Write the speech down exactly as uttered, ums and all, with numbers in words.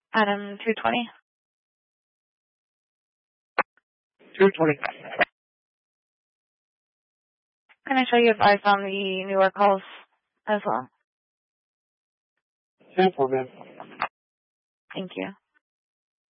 Adam two twenty. two twenty. Can I show you advice on the newer calls as well? ten four, ma'am. Thank you.